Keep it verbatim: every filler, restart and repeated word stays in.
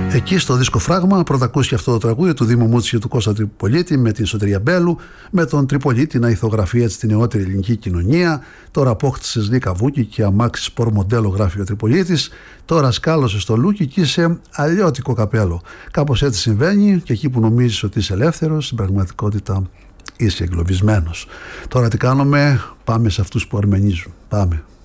Εκεί στο δίσκο Φράγμα πρώτα ακούστηκε αυτό το τραγούδι του Δήμου Μούτση και του Κώστα Τριπολίτη με την Σωτηρία Μπέλου, με τον Τριπολίτη να ηθογραφεί έτσι την νεότερη ελληνική κοινωνία. Τώρα απόκτησε Λίκα Βούκη και αμάξι σπορ μοντέλο, γράφει ο Τριπολίτης. Τώρα σκάλωσε στο λούκι και είσαι αλλιώτικο καπέλο. Κάπως έτσι συμβαίνει και εκεί που νομίζεις ότι είσαι ελεύθερος, στην πραγματικότητα είσαι εγκλωβισμένος. Τώρα τι κάνουμε? Πάμε σε αυτούς που αρμενίζουν. Πάμε.